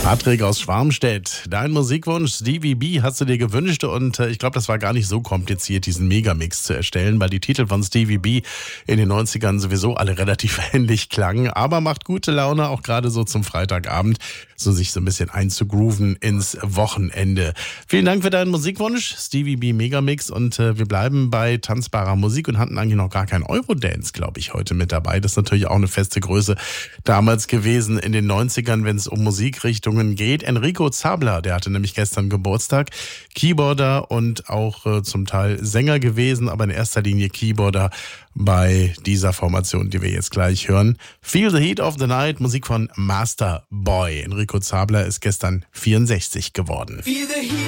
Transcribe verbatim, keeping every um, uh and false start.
Patrick aus Schwarmstedt, dein Musikwunsch Stevie B hast du dir gewünscht und äh, ich glaube, das war gar nicht so kompliziert, diesen Megamix zu erstellen, weil die Titel von Stevie B in den neunzigern sowieso alle relativ ähnlich klangen, aber macht gute Laune, auch gerade so zum Freitagabend, so sich so ein bisschen einzugrooven ins Wochenende. Vielen Dank für deinen Musikwunsch, Stevie B Megamix, und äh, wir bleiben bei tanzbarer Musik und hatten eigentlich noch gar kein Eurodance, glaube ich, heute mit dabei. Das ist natürlich auch eine feste Größe damals gewesen in den neunzigern, wenn es um Musikrichtungen geht. Enrico Zabler, der hatte nämlich gestern Geburtstag, Keyboarder und auch äh, zum Teil Sänger gewesen, aber in erster Linie Keyboarder bei dieser Formation, die wir jetzt gleich hören. Feel the Heat of the Night, Musik von Master Boy. Enrico Zabler ist gestern vierundsechzig geworden.